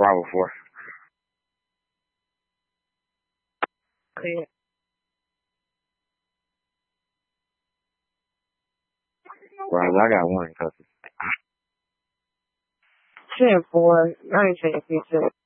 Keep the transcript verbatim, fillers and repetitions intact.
Bravo four. Clear. Bravo, I got one in custody. ten four, nineteen fifty.